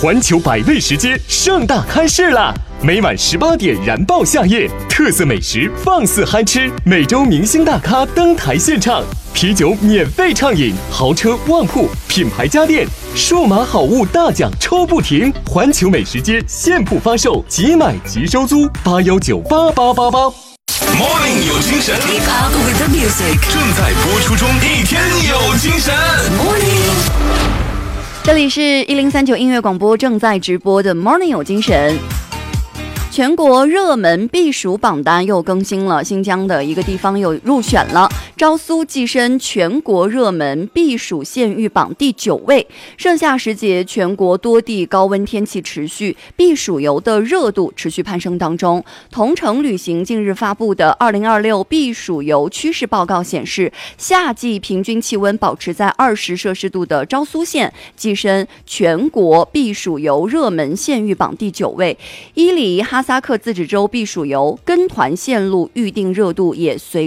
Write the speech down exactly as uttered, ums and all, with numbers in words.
环球百味食街盛大开市啦！每晚十八点燃爆夏夜，特色美食放肆嗨吃，每周明星大咖登台献唱，啤酒免费畅饮，豪车旺铺，品牌家电，数码好物大奖抽不停！环球美食街现铺发售，即买即收租，八幺九八八八八。 Morning 有精神 Keep up with the music 正在播出中，一天有精神 Morning 这里是一零三九音乐广播正在直播的 Morning 有精神。全国热门避暑榜单又更新了，新疆的一个地方又入选了，昭苏跻身全国热门避暑县域榜第九位。盛夏时节，全国多地高温天气持续，避暑游的热度持续攀升当中。同程旅行近日发布的二零二六避暑游趋势报告显示，夏季平均气温保持在二十摄氏度的昭苏县跻身全国避暑游热门县域榜第九位。伊犁哈萨克自治州避暑游跟团线路预定热度也随